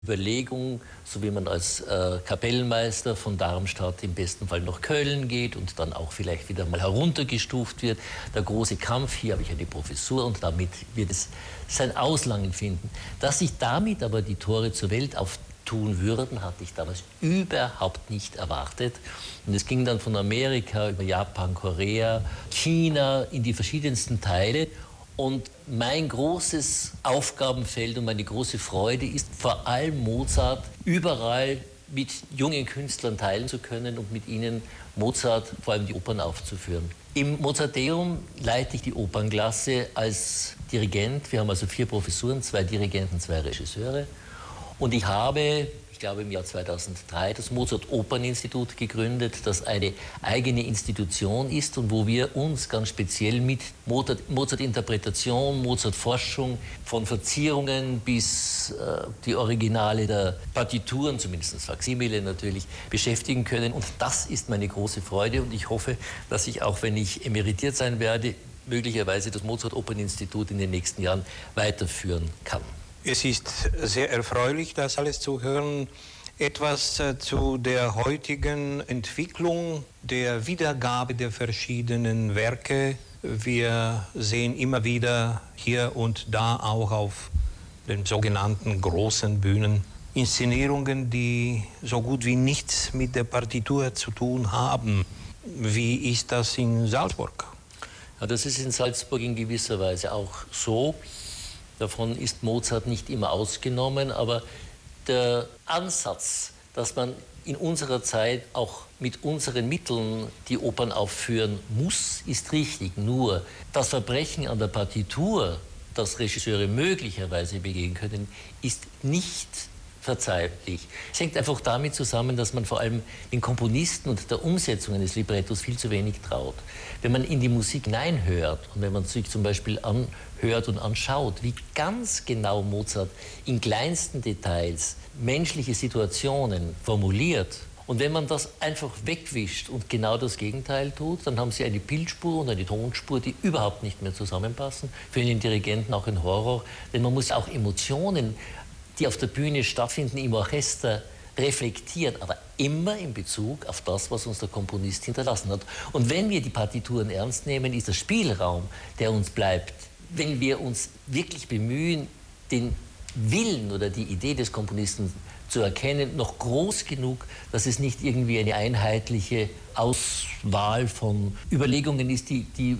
Überlegung, so wie man als Kapellmeister von Darmstadt im besten Fall nach Köln geht und dann auch vielleicht wieder mal heruntergestuft wird. Der große Kampf, hier habe ich eine Professur und damit wird es sein Auslangen finden. Dass sich damit aber die Tore zur Welt auftun würden, hatte ich damals überhaupt nicht erwartet. Und es ging dann von Amerika über Japan, Korea, China in die verschiedensten Teile. Und mein großes Aufgabenfeld und meine große Freude ist vor allem Mozart überall mit jungen Künstlern teilen zu können und mit ihnen Mozart, vor allem die Opern, aufzuführen. Im Mozarteum leite ich die Opernklasse als Dirigent. Wir haben also 4 Professuren, 2 Dirigenten, 2 Regisseure. Und ich habe, ich glaube im Jahr 2003, das Mozart-Opern-Institut gegründet, das eine eigene Institution ist und wo wir uns ganz speziell mit Mozart-Interpretation, Mozart-Forschung, von Verzierungen bis die Originale der Partituren, zumindest das Faksimile natürlich, beschäftigen können. Und das ist meine große Freude und ich hoffe, dass ich, auch wenn ich emeritiert sein werde, möglicherweise das Mozart-Opern-Institut in den nächsten Jahren weiterführen kann. Es ist sehr erfreulich, das alles zu hören. Etwas zu der heutigen Entwicklung der Wiedergabe der verschiedenen Werke. Wir sehen immer wieder hier und da auch auf den sogenannten großen Bühnen Inszenierungen, die so gut wie nichts mit der Partitur zu tun haben. Wie ist das in Salzburg? Ja, das ist in Salzburg in gewisser Weise auch so. Davon ist Mozart nicht immer ausgenommen, aber der Ansatz, dass man in unserer Zeit auch mit unseren Mitteln die Opern aufführen muss, ist richtig. Nur das Verbrechen an der Partitur, das Regisseure möglicherweise begehen können, ist nicht verzeihlich. Es hängt einfach damit zusammen, dass man vor allem den Komponisten und der Umsetzung eines Librettos viel zu wenig traut. Wenn man in die Musik hineinhört und wenn man sich zum Beispiel anhört und anschaut, wie ganz genau Mozart in kleinsten Details menschliche Situationen formuliert, und wenn man das einfach wegwischt und genau das Gegenteil tut, dann haben Sie eine Bildspur und eine Tonspur, die überhaupt nicht mehr zusammenpassen. Für einen Dirigenten auch ein Horror, denn man muss auch Emotionen, die auf der Bühne stattfinden, im Orchester reflektieren, aber immer in Bezug auf das, was uns der Komponist hinterlassen hat. Und wenn wir die Partituren ernst nehmen, ist der Spielraum, der uns bleibt, wenn wir uns wirklich bemühen, den Willen oder die Idee des Komponisten zu erkennen, noch groß genug, dass es nicht irgendwie eine einheitliche Auswahl von Überlegungen ist, die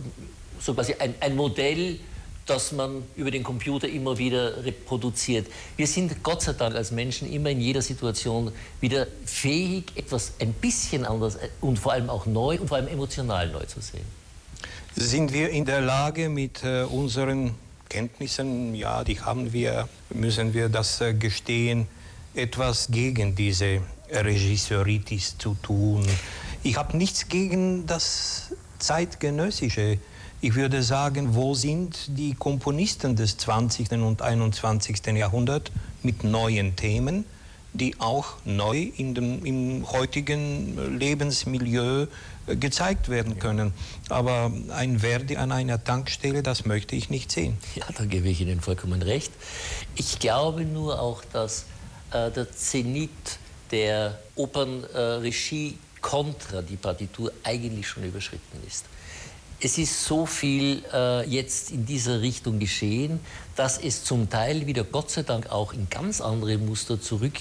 so quasi ein Modell, das man über den Computer immer wieder reproduziert. Wir sind Gott sei Dank als Menschen immer in jeder Situation wieder fähig, etwas ein bisschen anders und vor allem auch neu und vor allem emotional neu zu sehen. Sind wir in der Lage, mit unseren Kenntnissen, ja, die haben wir, müssen wir das gestehen, etwas gegen diese Regisseuritis zu tun? Ich habe nichts gegen das Zeitgenössische. Ich würde sagen, wo sind die Komponisten des 20. und 21. Jahrhunderts mit neuen Themen, die auch neu im heutigen Lebensmilieu gezeigt werden können. Aber ein Verdi an einer Tankstelle, das möchte ich nicht sehen. Ja, da gebe ich Ihnen vollkommen recht. Ich glaube nur auch, dass der Zenit der Opernregie kontra die Partitur eigentlich schon überschritten ist. Es ist so viel jetzt in dieser Richtung geschehen, dass es zum Teil wieder Gott sei Dank auch in ganz andere Muster zurück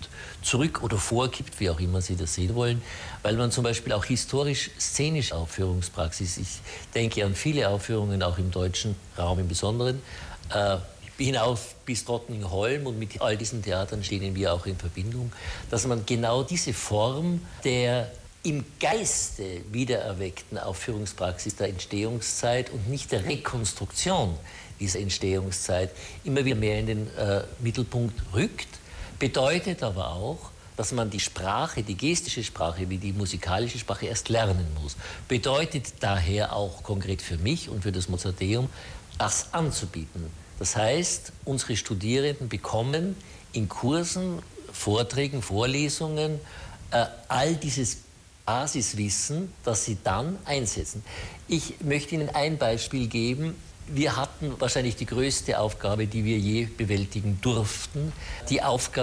oder vorgibt, wie auch immer Sie das sehen wollen, weil man zum Beispiel auch historisch-szenische Aufführungspraxis, ich denke an viele Aufführungen auch im deutschen Raum im Besonderen, hinauf bis Drottningholm, und mit all diesen Theatern stehen wir auch in Verbindung, dass man genau diese Form der im Geiste wiedererweckten Aufführungspraxis der Entstehungszeit und nicht der Rekonstruktion dieser Entstehungszeit immer wieder mehr in den Mittelpunkt rückt, bedeutet aber auch, dass man die Sprache, die gestische Sprache wie die musikalische Sprache erst lernen muss. Bedeutet daher auch konkret für mich und für das Mozarteum, das anzubieten. Das heißt, unsere Studierenden bekommen in Kursen, Vorträgen, Vorlesungen all dieses Basiswissen, das sie dann einsetzen. Ich möchte Ihnen ein Beispiel geben. Wir hatten wahrscheinlich die größte Aufgabe, die wir je bewältigen durften. Die Aufgabe